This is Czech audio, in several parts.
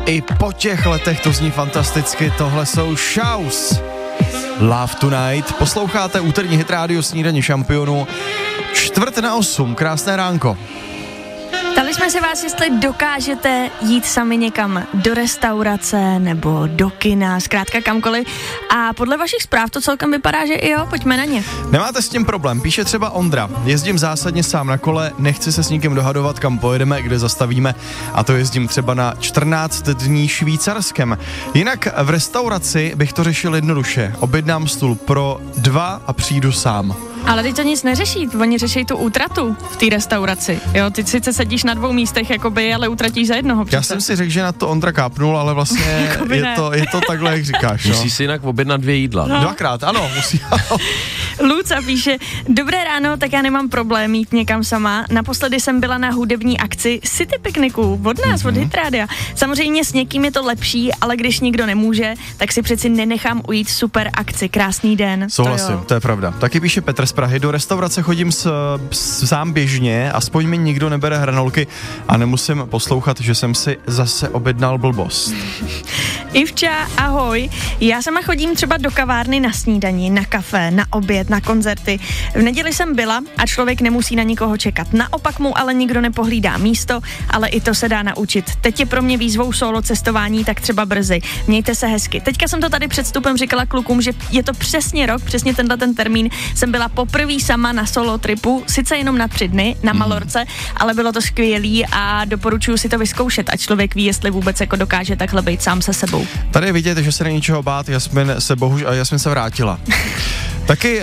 I po těch letech to zní fantasticky, tohle jsou Shouse. Love Tonight. Posloucháte úterní hit rádio Snídaně šampionů. 7:45, krásné ránko. Ptali jsme se vás, jestli dokážete jít sami někam do restaurace nebo do kina, zkrátka kamkoliv. A podle vašich zpráv to celkem vypadá, že i jo, pojďme na ně. Nemáte s tím problém, píše třeba Ondra. Jezdím zásadně sám na kole, nechci se s nikým dohadovat, kam pojedeme, kde zastavíme, a to jezdím třeba na 14 dní Švýcarskem. Jinak v restauraci bych to řešil jednoduše. Objednám stůl pro 2 a přijdu sám. Ale ty to nic neřeší, oni řeší tu útratu v té restauraci. Jo, ty sice sedíš na 2 místech, jakoby, ale utratíš za jednoho. Přece. Já jsem si řekl, že na to Ondra kápnul, ale vlastně je to takhle, jak říkáš. Musí si jinak objednat 2 jídla. No. 2krát, ano, musí. Luca píše, dobré ráno, tak já nemám problém jít někam sama. Naposledy jsem byla na hudební akci City Picnicu od nás, od Hit Rádia. Samozřejmě s někým je to lepší, ale když nikdo nemůže, tak si přeci nenechám ujít super akci. Krásný den. Souhlasím, to je pravda. Taky píše Petr z Prahy, do restaurace chodím sám běžně, aspoň mi nikdo nebere hranolky a nemusím poslouchat, že jsem si zase objednal blbost. Ivča, ahoj. Já sama chodím třeba do kavárny na snídani, na kafe, na oběd, na koncerty. V neděli jsem byla a člověk nemusí na nikoho čekat. Naopak mu ale nikdo nepohlídá místo, ale i to se dá naučit. Teď je pro mě výzvou solo cestování, tak třeba brzy. Mějte se hezky. Teďka jsem to tady před vstupem říkala klukům, že je to přesně rok, přesně tenhle ten termín. Jsem byla poprvé sama na solo tripu, sice jenom na 3 dny na Malorce, ale bylo to skvělý a doporučuji si to vyzkoušet, ať člověk ví, jestli vůbec jako dokáže takhle být sám se sebou. Tady je vidět, že se není čeho bát, Jasmin se vrátila. Taky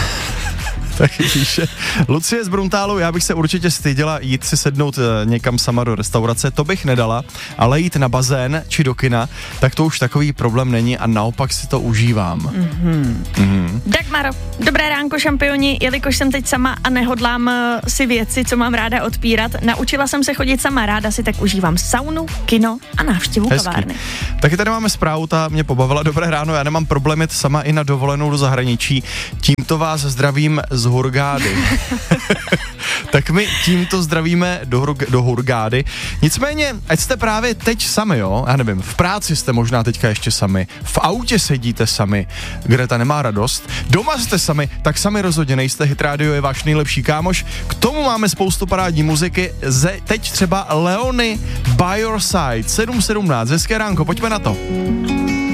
píše Lucie z Bruntálu, já bych se určitě styděla jít si sednout někam sama do restaurace, to bych nedala, ale jít na bazén či do kina, tak to už takový problém není a naopak si to užívám. Dagmar, dobré ránko šampioni, jelikož jsem teď sama a nehodlám si věci, co mám ráda odpírat, naučila jsem se chodit sama, ráda si tak užívám saunu, kino a návštěvu kavárny. Taky tady máme zprávu, ta mě pobavila, dobré ráno, já nemám problém jít sama i na dovolenou do zahraničí, tímto vás zdravím z Hurgády. Tak my tímto zdravíme do Hurgády. Nicméně, ať jste právě teď sami, jo, já nevím, v práci jste možná teďka ještě sami, v autě sedíte sami, Greta nemá radost, doma jste sami, tak sami rozhodně nejste, Hit Radio je váš nejlepší kámoš, k tomu máme spoustu parádní muziky, teď třeba Leony By Your Side, 7:17, hezké ránko, pojďme na to.